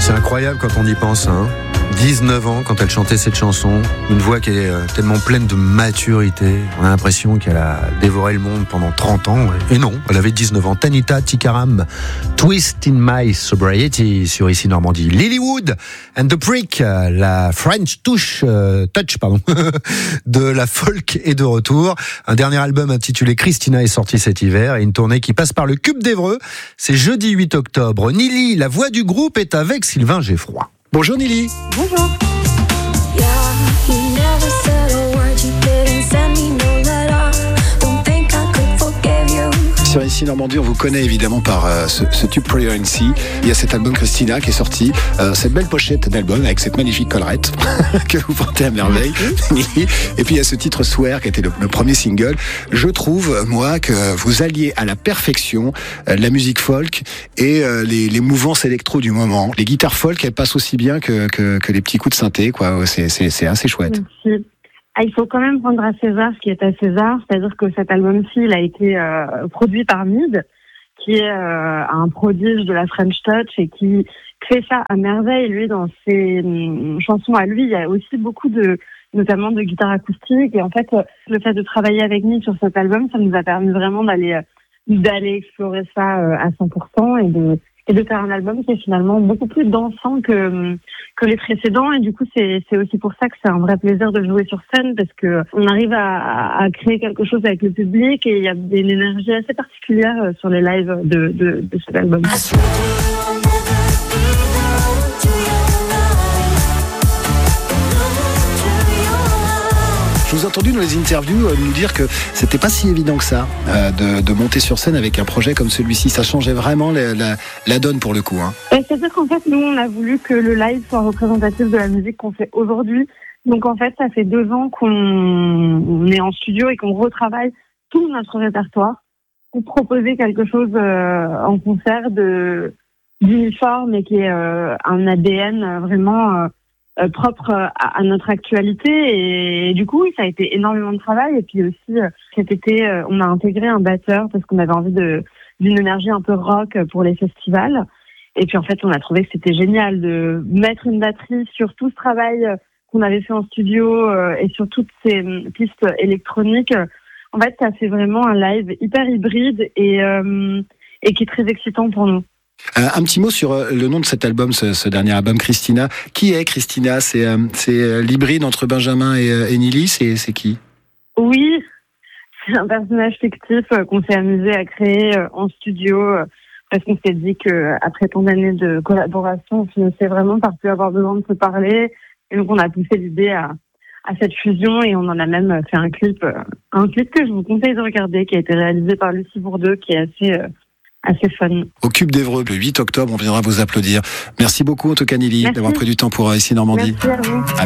C'est incroyable quand on y pense, hein. 19 ans quand elle chantait cette chanson, une voix qui est tellement pleine de maturité, on a l'impression qu'elle a dévoré le monde pendant 30 ans, et non, elle avait 19 ans. Tanita Tikaram, Twist in My Sobriety sur Ici Normandie. Lilywood and the Prick, la French touch de la folk est de retour. Un dernier album intitulé Christina est sorti cet hiver et une tournée qui passe par le Cube d'Evreux. C'est jeudi 8 octobre. Nili, la voix du groupe, est avec Sylvain Geffroy. Bonjour Nili. Bonjour. Sur Ici Normandie, on vous connaît évidemment par ce tube Priority. Il y a cet album Christina qui est sorti, cette belle pochette d'album avec cette magnifique collerette que vous portez à merveille. Et puis il y a ce titre Swear qui était le premier single. Je trouve, moi, que vous alliez à la perfection la musique folk et les mouvances électro du moment. Les guitares folk, elles passent aussi bien que les petits coups de synthé, quoi. C'est assez chouette. Merci. Il faut quand même rendre à César ce qui est à César, c'est-à-dire que cet album-ci, il a été produit par Mid, qui est un prodige de la French Touch et qui fait ça à merveille. Lui, dans ses chansons à lui, il y a aussi beaucoup notamment de guitare acoustique. Et en fait, le fait de travailler avec Mid sur cet album, ça nous a permis vraiment d'aller explorer ça à 100% et de faire un album qui est finalement beaucoup plus dansant que les précédents. Et du coup, c'est aussi pour ça que c'est un vrai plaisir de jouer sur scène, parce que on arrive à créer quelque chose avec le public et il y a une énergie assez particulière sur les lives de cet album. Je vous ai entendu dans les interviews nous dire que c'était pas si évident que ça de monter sur scène avec un projet comme celui-ci. Ça changeait vraiment la donne pour le coup. Hein. C'est-à-dire qu'en fait, nous, on a voulu que le live soit représentatif de la musique qu'on fait aujourd'hui. Donc en fait, ça fait 2 ans qu'on est en studio et qu'on retravaille tout notre répertoire pour proposer quelque chose en concert d'uniforme et qui est un ADN vraiment propre à notre actualité. Et du coup, ça a été énormément de travail. Et puis aussi, cet été, on a intégré un batteur parce qu'on avait envie d'une énergie un peu rock pour les festivals. Et puis en fait, on a trouvé que c'était génial de mettre une batterie sur tout ce travail qu'on avait fait en studio et sur toutes ces pistes électroniques. En fait, ça fait vraiment un live hyper hybride et qui est très excitant pour nous. Un petit mot sur le nom de cet album, ce dernier album Christina. Qui est Christina ? C'est l'hybride entre Benjamin et Nili. C'est qui ? Oui, c'est un personnage fictif qu'on s'est amusé à créer en studio parce qu'on s'est dit qu'après tant d'années de collaboration, on finissait vraiment par plus avoir besoin de se parler. Et donc on a poussé l'idée à cette fusion et on en a même fait un clip que je vous conseille de regarder, qui a été réalisé par Lucie Bourdeux, qui est assez fun. Au Cube d'Evreux, le 8 octobre, on viendra vous applaudir. Merci beaucoup en tout cas Nili d'avoir pris du temps pour Ici Normandie. Merci à vous.